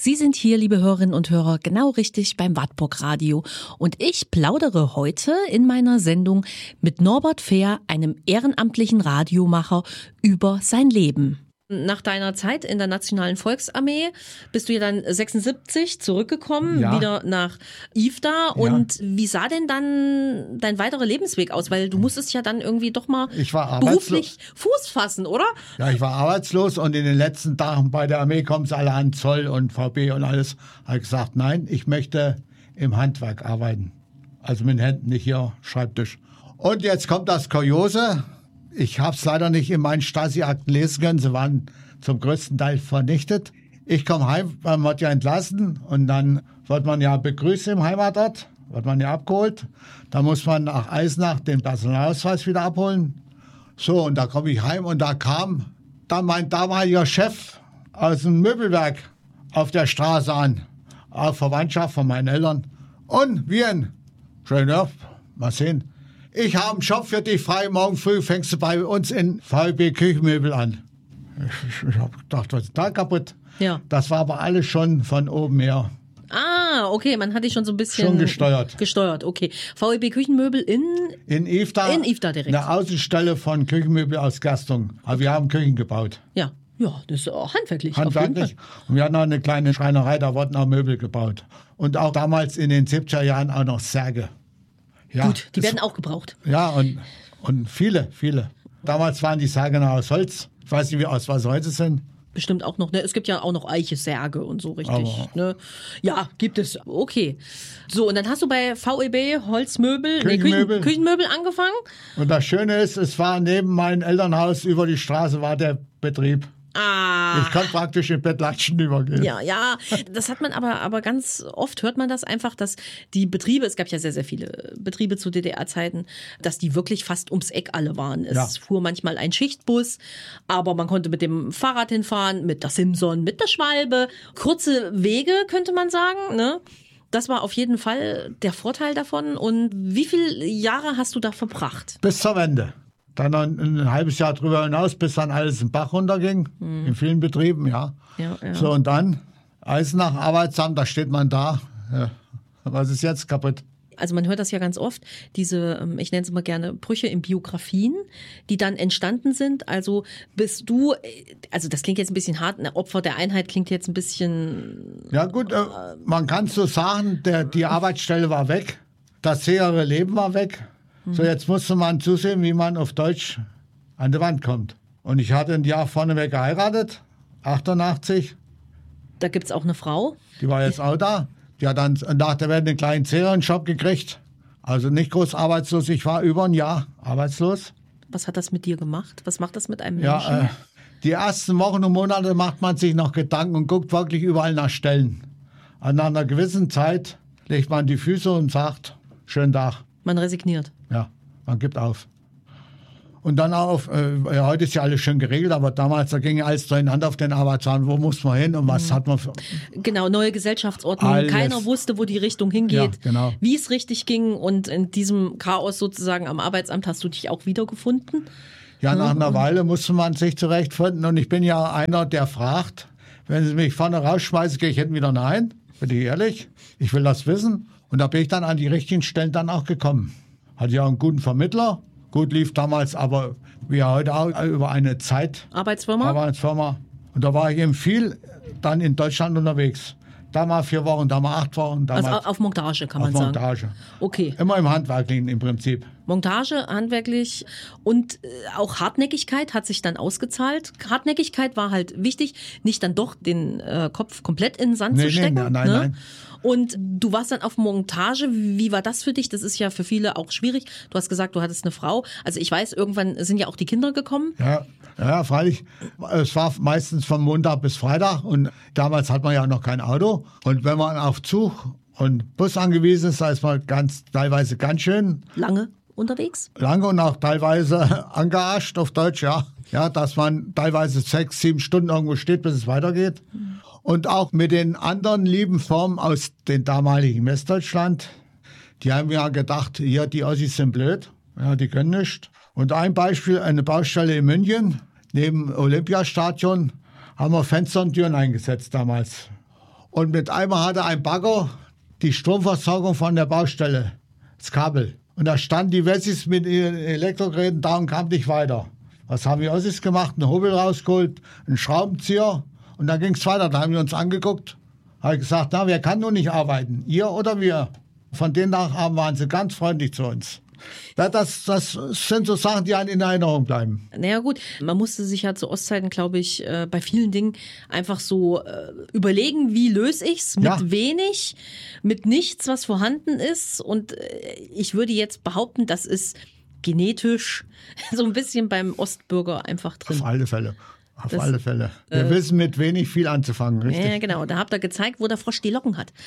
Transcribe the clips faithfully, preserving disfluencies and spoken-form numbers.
Sie sind hier, liebe Hörerinnen und Hörer, genau richtig beim Wartburg Radio. Und ich plaudere heute in meiner Sendung mit Norbert Fehr, einem ehrenamtlichen Radiomacher, über sein Leben. Nach deiner Zeit in der Nationalen Volksarmee bist du ja dann sechsundsiebzig zurückgekommen, ja. wieder nach Ifda. Und ja. wie sah denn dann dein weiterer Lebensweg aus? Weil du musstest ja dann irgendwie doch mal ich war beruflich Fuß fassen, oder? Ja, ich war arbeitslos und in den letzten Tagen bei der Armee kommen sie alle an, Zoll und V B und alles. Habe ich gesagt, nein, ich möchte im Handwerk arbeiten. Also mit den Händen, nicht hier Schreibtisch. Und jetzt kommt das Kuriose. Ich habe es leider nicht in meinen Stasi-Akten lesen können. Sie waren zum größten Teil vernichtet. Ich komme heim, man wird ja entlassen und dann wird man ja begrüßt im Heimatort, wird man ja abgeholt. Da muss man nach Eisenach den Personalausweis wieder abholen. So, und da komme ich heim und da kam dann mein damaliger Chef aus dem Möbelwerk auf der Straße an. Auf Verwandtschaft von meinen Eltern. Und wie ein schön, ja, mal sehen. Ich habe einen Job für dich frei, morgen früh fängst du bei uns in V B Küchenmöbel an. Ich, ich habe gedacht, was ist da kaputt? Ja. Das war aber alles schon von oben her. Ah, okay, man hat dich schon so ein bisschen... Schon gesteuert. Gesteuert, okay. V B Küchenmöbel in... In Ifda. In Ifda direkt. Eine Außenstelle von Küchenmöbel aus Gerstungen. Aber wir haben Küchen gebaut. Ja, ja, das ist auch handwerklich. Handwerklich. Und wir hatten auch eine kleine Schreinerei, da wurden auch Möbel gebaut. Und auch damals in den siebziger Jahren auch noch Särge. Ja, gut, die werden auch gebraucht. Ja, und, und viele, viele. Damals waren die Särge noch aus Holz. Ich weiß nicht, wie aus was heute sind. Bestimmt auch noch, ne? Es gibt ja auch noch Eiche-Särge und so, richtig. Ne? Ja, gibt es. Okay. So, und dann hast du bei V E B Holzmöbel, Küchenmöbel. Nee, Küchen, Küchenmöbel angefangen. Und das Schöne ist, es war neben meinem Elternhaus über die Straße war der Betrieb. Ah. Ich konnte praktisch in Bettlatschen übergehen. Ja, ja, das hat man aber, aber ganz oft hört man das einfach, dass die Betriebe, es gab ja sehr, sehr viele Betriebe zu D D R-Zeiten, dass die wirklich fast ums Eck alle waren. Es ja. fuhr manchmal ein Schichtbus, aber man konnte mit dem Fahrrad hinfahren, mit der Simson, mit der Schwalbe. Kurze Wege, könnte man sagen, ne? Das war auf jeden Fall der Vorteil davon. Und wie viele Jahre hast du da verbracht? Bis zur Wende. Dann noch ein, ein halbes Jahr drüber hinaus, bis dann alles im Bach runterging, mhm. in vielen Betrieben, ja. Ja, ja. So, und dann Eisenach, Arbeitsamt, da steht man da. Ja. Was ist jetzt kaputt? Also man hört das ja ganz oft, diese, ich nenne es immer gerne Brüche in Biografien, die dann entstanden sind. Also bist du, also das klingt jetzt ein bisschen hart, ein Opfer der Einheit klingt jetzt ein bisschen... Ja gut, äh, man kann so sagen, der, die Arbeitsstelle war weg, das höhere Leben war weg. So, jetzt musste man zusehen, wie man auf Deutsch an die Wand kommt. Und ich hatte ein Jahr vorneweg geheiratet, achtundachtzig. Da gibt's auch eine Frau? Die war jetzt auch da. Die hat dann nach der Wende einen kleinen Serienjob gekriegt. Also nicht groß arbeitslos. Ich war über ein Jahr arbeitslos. Was hat das mit dir gemacht? Was macht das mit einem Menschen? Ja, äh, die ersten Wochen und Monate macht man sich noch Gedanken und guckt wirklich überall nach Stellen. Und nach einer gewissen Zeit legt man die Füße und sagt, schönen Tag. Man resigniert. Ja, man gibt auf. Und dann auf, äh, ja, heute ist ja alles schön geregelt, aber damals, da ging alles durcheinander auf den Arbeitsamt. Wo muss man hin und was mhm. hat man für... Genau, neue Gesellschaftsordnung. Alles. Keiner wusste, wo die Richtung hingeht, ja, genau. wie es richtig ging. Und in diesem Chaos sozusagen am Arbeitsamt hast du dich auch wiedergefunden? Ja, nach einer Weile musste man sich zurechtfinden. Und ich bin ja einer, der fragt, wenn sie mich vorne rausschmeißen, gehe ich hinten wieder nein. Bin ich ehrlich? Ich will das wissen. Und da bin ich dann an die richtigen Stellen dann auch gekommen. Hatte ja einen guten Vermittler. Gut lief damals, aber wie heute auch über eine Zeit. Arbeitsfirma? Arbeitsfirma. Und da war ich eben viel dann in Deutschland unterwegs. Da mal vier Wochen, da mal acht Wochen. Da also mal auf Montage kann man auf sagen. Montage. Okay. Immer im Handwerklichen im Prinzip. Montage, handwerklich und äh, auch Hartnäckigkeit hat sich dann ausgezahlt. Hartnäckigkeit war halt wichtig, nicht dann doch den äh, Kopf komplett in den Sand nee, zu stecken. Nee, nein, nein, ne? nein. Und du warst dann auf Montage. Wie war das für dich? Das ist ja für viele auch schwierig. Du hast gesagt, du hattest eine Frau. Also ich weiß, irgendwann sind ja auch die Kinder gekommen. Ja, ja, freilich. Es war meistens von Montag bis Freitag und damals hat man ja noch kein Auto. Und wenn man auf Zug und Bus angewiesen ist, da ist man ganz, teilweise ganz schön lange unterwegs. Lange und auch teilweise angearscht auf Deutsch, ja. Ja, dass man teilweise sechs, sieben Stunden irgendwo steht, bis es weitergeht. Mhm. Und auch mit den anderen lieben Formen aus dem damaligen Westdeutschland, die haben ja gedacht, hier, die Ossis sind blöd, ja, die können nichts. Und ein Beispiel, eine Baustelle in München, neben Olympiastadion, haben wir Fenster und Türen eingesetzt damals. Und mit einmal hatte ein Bagger die Stromversorgung von der Baustelle, das Kabel. Und da standen die Wessis mit ihren Elektrogeräten da und kamen nicht weiter. Was haben wir Ossis gemacht? Einen Hobel rausgeholt, einen Schraubenzieher und dann ging es weiter. Da haben wir uns angeguckt, habe gesagt, na, wer kann nun nicht arbeiten? Ihr oder wir? Von den Tagen waren sie ganz freundlich zu uns. Ja, das, das sind so Sachen, die einem in Erinnerung bleiben. Naja gut, man musste sich ja zu Ostzeiten, glaube ich, äh, bei vielen Dingen einfach so äh, überlegen, wie löse ich es mit Ja. wenig, mit nichts, was vorhanden ist. Und äh, ich würde jetzt behaupten, das ist genetisch so ein bisschen beim Ostbürger einfach drin. Auf alle Fälle. Auf Das, alle Fälle. Wir äh, wissen mit wenig viel anzufangen, richtig? Ja, genau. Da habt ihr gezeigt, wo der Frosch die Locken hat.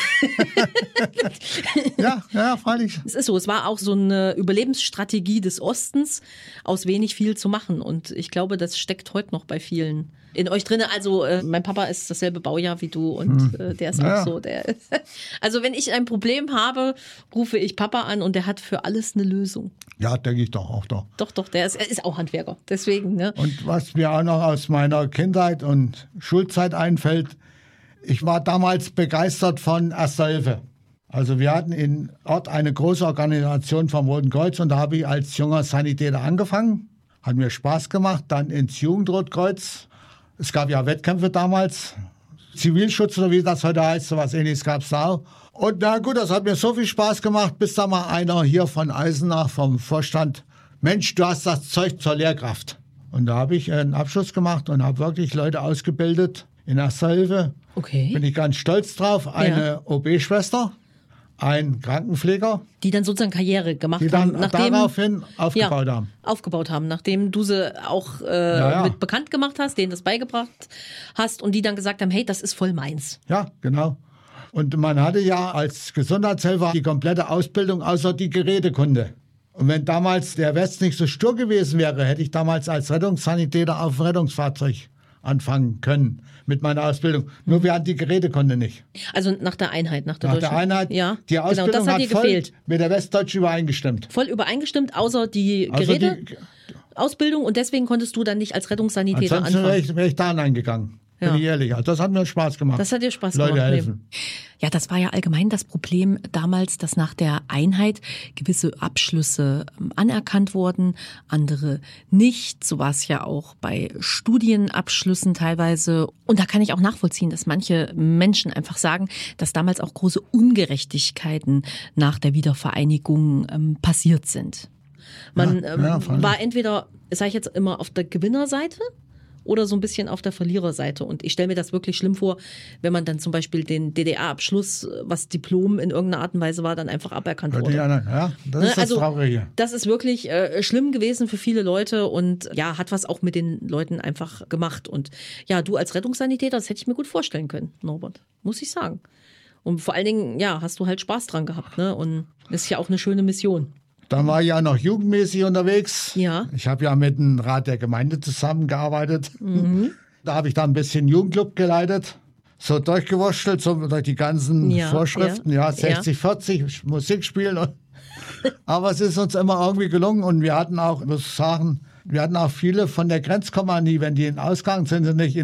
Ja, ja, freilich. Es ist so, es war auch so eine Überlebensstrategie des Ostens, aus wenig viel zu machen. Und ich glaube, das steckt heute noch bei vielen in euch drin. Also äh, mein Papa ist dasselbe Baujahr wie du und äh, der ist Ja. auch so. Der also wenn ich ein Problem habe, rufe ich Papa an und der hat für alles eine Lösung. Ja, denke ich doch auch doch. Doch, doch, der ist, er ist auch Handwerker. Deswegen, ne? Und was mir auch noch aus meiner Kindheit und Schulzeit einfällt, ich war damals begeistert von Erster Hilfe. Also wir hatten in Ort eine große Organisation vom Roten Kreuz und da habe ich als junger Sanitäter angefangen. Hat mir Spaß gemacht, dann ins Jugendrotkreuz. Es gab ja Wettkämpfe damals, Zivilschutz oder wie das heute heißt, sowas ähnliches gab es da auch. Und na gut, das hat mir so viel Spaß gemacht, bis da mal einer hier von Eisenach vom Vorstand, Mensch, du hast das Zeug zur Lehrkraft. Und da habe ich einen Abschluss gemacht und habe wirklich Leute ausgebildet in Erster Hilfe. Okay. Bin ich ganz stolz drauf. Eine Ja. O B-Schwester, ein Krankenpfleger, Die dann sozusagen Karriere gemacht die haben. dann Nachdem, daraufhin aufgebaut ja, haben. aufgebaut haben, nachdem du sie auch äh, Ja, ja. mit bekannt gemacht hast, denen das beigebracht hast und die dann gesagt haben, hey, das ist voll meins. Ja, genau. Und man hatte ja als Gesundheitshelfer die komplette Ausbildung außer die Gerätekunde. Und wenn damals der West nicht so stur gewesen wäre, hätte ich damals als Rettungssanitäter auf dem Rettungsfahrzeug anfangen können mit meiner Ausbildung. Nur wir hatten die Gerätekunde nicht. Also nach der Einheit, nach der Nach deutschen. der Einheit, ja, die Ausbildung genau, das hat, hat dir voll gefehlt. mit der Westdeutschen übereingestimmt. Voll übereingestimmt, außer die Also Geräte. die, Ausbildung und deswegen konntest du dann nicht als Rettungssanitäter ansonsten wäre anfangen. ich, wär ich da hineingegangen. Ja. Bin ich ehrlich. Also das hat mir Spaß gemacht. Das hat dir Spaß Leute gemacht. helfen. Ja, das war ja allgemein das Problem damals, dass nach der Einheit gewisse Abschlüsse ähm, anerkannt wurden, andere nicht. So war es ja auch bei Studienabschlüssen teilweise. Und da kann ich auch nachvollziehen, dass manche Menschen einfach sagen, dass damals auch große Ungerechtigkeiten nach der Wiedervereinigung ähm, passiert sind. Man Ja, ähm, ja, freilich. war entweder, sage ich jetzt immer, auf der Gewinnerseite oder so ein bisschen auf der Verliererseite. Und ich stelle mir das wirklich schlimm vor, wenn man dann zum Beispiel den D D R-Abschluss, was Diplom in irgendeiner Art und Weise war, dann einfach aberkannt Hört wurde. ihr an? Ja, das Ne, ist das also, Traurige. das ist wirklich äh, schlimm gewesen für viele Leute und ja, hat was auch mit den Leuten einfach gemacht. Und ja, du als Rettungssanitäter, das hätte ich mir gut vorstellen können, Norbert, muss ich sagen. Und vor allen Dingen, ja, hast du halt Spaß dran gehabt, ne? Und das ist ja auch eine schöne Mission. Dann war ich ja noch jugendmäßig unterwegs. Ja. Ich habe ja mit dem Rat der Gemeinde zusammengearbeitet. Mhm. Da habe ich dann ein bisschen Jugendclub geleitet. So durchgewurschtelt, so durch die ganzen Ja, Vorschriften. ja, Ja, sechzig, vierzig, Musik spielen. Und aber es ist uns immer irgendwie gelungen. Und wir hatten auch, ich muss sagen, wir hatten auch viele von der Grenzkompanie, wenn die in Ausgang sind, sind nicht in